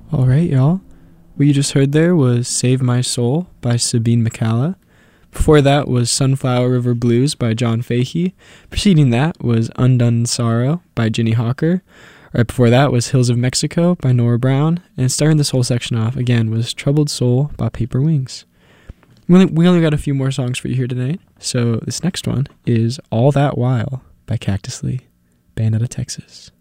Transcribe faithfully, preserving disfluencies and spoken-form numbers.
All right, y'all. What you just heard there was Save My Soul by Sabine McCalla. Before that was Sunflower River Blues by John Fahey. Preceding that was Undone Sorrow by Ginny Hawker. Right before that was Hills of Mexico by Nora Brown. And starting this whole section off, again, was Troubled Soul by Paper Wings. We only, we only got a few more songs for you here tonight. So this next one is All That While by Cactus Lee, band out of Texas.